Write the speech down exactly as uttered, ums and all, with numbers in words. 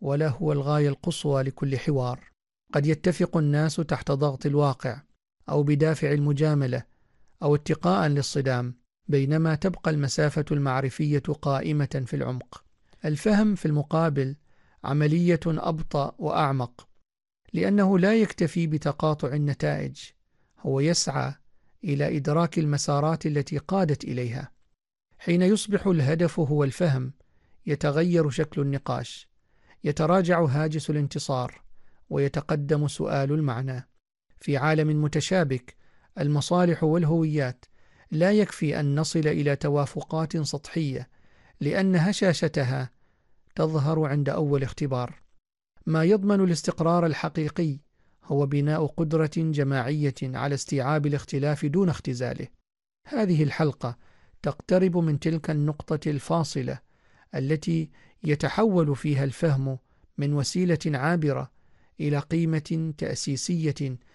ولا هو الغاية القصوى لكل حوار. قد يتفق الناس تحت ضغط الواقع أو بدافع المجاملة أو اتقاء للصدام، بينما تبقى المسافة المعرفية قائمة في العمق. الفهم في المقابل عملية أبطأ وأعمق، لأنه لا يكتفي بتقاطع النتائج، هو يسعى إلى إدراك المسارات التي قادت إليها. حين يصبح الهدف هو الفهم، يتغير شكل النقاش، يتراجع هاجس الانتصار، ويتقدم سؤال المعنى. في عالم متشابك المصالح والهويات، لا يكفي أن نصل إلى توافقات سطحية، لأن هشاشتها تظهر عند أول اختبار. ما يضمن الاستقرار الحقيقي هو بناء قدرة جماعية على استيعاب الاختلاف دون اختزاله. هذه الحلقة تقترب من تلك النقطة الفاصلة التي يتحول فيها الفهم من وسيلة عابرة إلى قيمة تأسيسية